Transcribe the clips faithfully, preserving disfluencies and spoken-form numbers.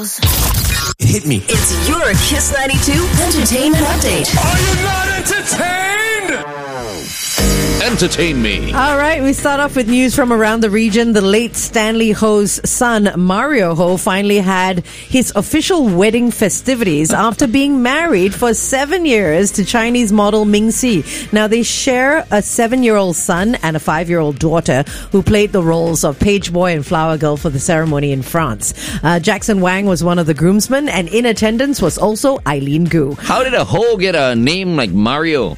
Hit me. It's your Kiss ninety-two Entertainment Update. Are you not entertained? Entertain me. All right, we start off with news from around the region. The late Stanley Ho's son, Mario Ho, finally had his official wedding festivities after being married for seven years to Chinese model Ming Si. Now, they share a seven-year-old son and a five-year-old daughter who played the roles of page boy and flower girl for the ceremony in France. Uh, Jackson Wang was one of the groomsmen, and in attendance was also Eileen Gu. How did a Ho get a name like Mario?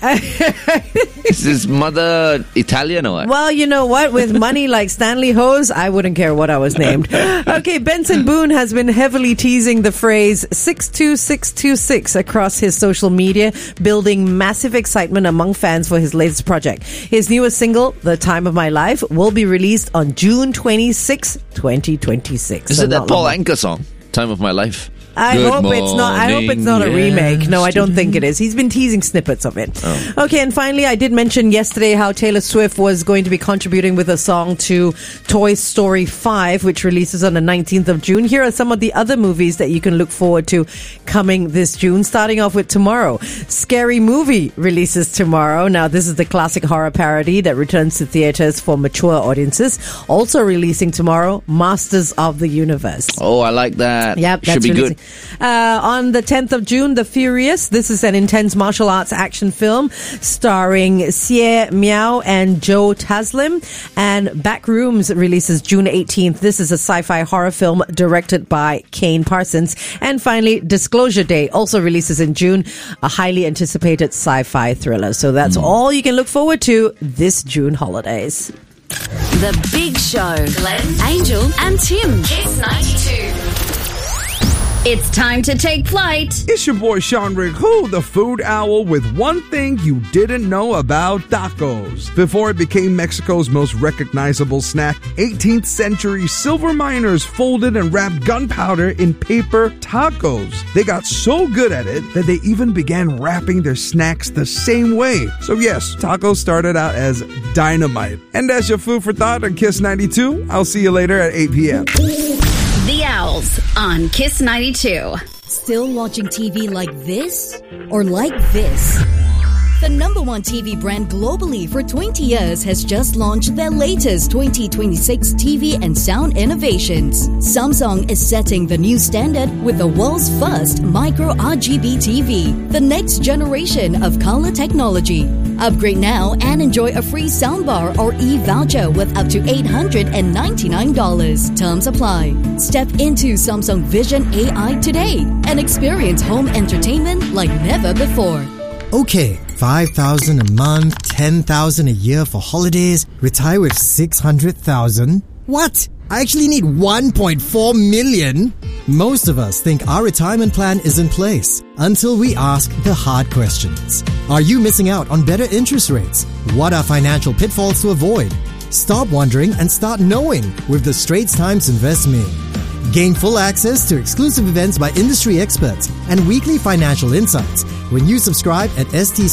Is his mother Italian or what? Well, you know what? With money like Stanley Ho's, I wouldn't care what I was named. Okay, Benson Boone has been heavily teasing the phrase six two six two six across his social media, building massive excitement among fans for his latest project. His newest single, The Time of My Life, will be released on June twenty-sixth, twenty twenty-six. Is so it that Paul long. Anka song, Time of My Life? I Good hope it's not. I hope it's not a morning, remake. No, I don't yes. think it is. He's been teasing snippets of it. Oh. Okay, and finally, I did mention yesterday how Taylor Swift was going to be contributing with a song to Toy Story five, which releases on the nineteenth of June. Here are some of the other movies that you can look forward to coming this June. Starting off with tomorrow, Scary Movie releases tomorrow. Now, this is the classic horror parody that returns to theaters for mature audiences. Also releasing tomorrow, Masters of the Universe. Oh, I like that. Yep, that's Should be releasing. good. Uh, on the tenth of June, The Furious. This is an intense martial arts action film starring Xie Miao and Joe Taslim. And Backrooms releases June eighteenth. This is a sci-fi horror film directed by Kane Parsons. And finally, Disclosure Day also releases in June, a highly anticipated sci-fi thriller. So that's mm. all you can look forward to this June holidays. The Big Show. Glenn, Angel, and Tim. Kiss ninety-two. It's time to take flight. It's your boy Sean Rick Hu, the food owl, with one thing you didn't know about tacos. Before it became Mexico's most recognizable snack, eighteenth century silver miners folded and wrapped gunpowder in paper tacos. They got so good at it that they even began wrapping their snacks the same way. So yes, tacos started out as dynamite. And that's your food for thought on Kiss ninety-two. I'll see you later at eight p.m. The Owls on Kiss ninety-two. Still watching T V like this? Or like this? The number one T V brand globally for twenty years has just launched their latest twenty twenty-six T V and sound innovations. Samsung is setting the new standard with the world's first micro R G B T V, the next generation of color technology. Upgrade now and enjoy a free soundbar or e-voucher with up to eight hundred ninety-nine dollars. Terms apply. Step into Samsung Vision A I today and experience home entertainment like never before. Okay, five thousand a month, ten thousand a year for holidays, retire with six hundred thousand. What? I actually need one point four million? Most of us think our retirement plan is in place until we ask the hard questions. Are you missing out on better interest rates? What are financial pitfalls to avoid? Stop wondering and start knowing with the Straits Times Invest Me. Gain full access to exclusive events by industry experts and weekly financial insights when you subscribe at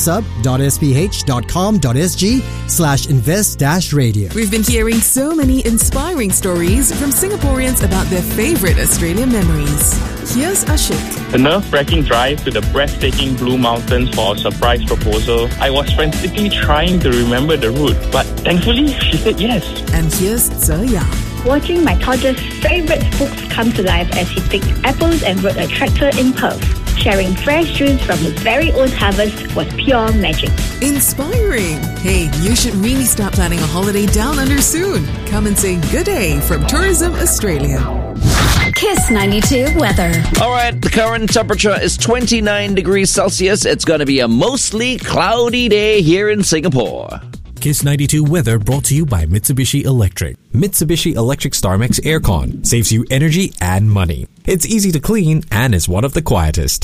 stsub.sph.com.sg slash invest dash radio. We've been hearing so many inspiring stories from Singaporeans about their favorite Australian memories. Here's Ashik. The nerve-wracking drive to the breathtaking Blue Mountains for a surprise proposal. I was frantically trying to remember the route, but thankfully she said yes. And here's Tze Yang. Watching my toddler's favourite books come to life as he picked apples and rode a tractor in Perth. Sharing fresh juice from his very own harvest was pure magic. Inspiring! Hey, you should really start planning a holiday down under soon. Come and say good day from Tourism Australia. Kiss ninety-two weather. All right, the current temperature is twenty-nine degrees Celsius. It's going to be a mostly cloudy day here in Singapore. Kiss ninety-two weather brought to you by Mitsubishi Electric. Mitsubishi Electric StarMax Aircon saves you energy and money. It's easy to clean and is one of the quietest.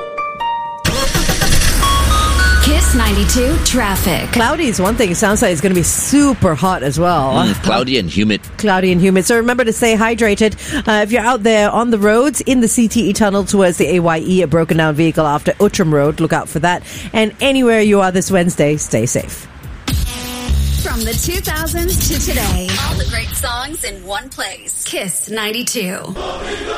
Kiss ninety-two traffic. Cloudy is one thing. It sounds like it's going to be super hot as well. Mm, cloudy and humid. Cloudy and humid. So remember to stay hydrated. Uh, if you're out there on the roads, in the C T E tunnel towards the A Y E, a broken down vehicle after Outram Road, look out for that. And anywhere you are this Wednesday, stay safe. From the two thousands to today, all the great songs in one place. Kiss ninety-two.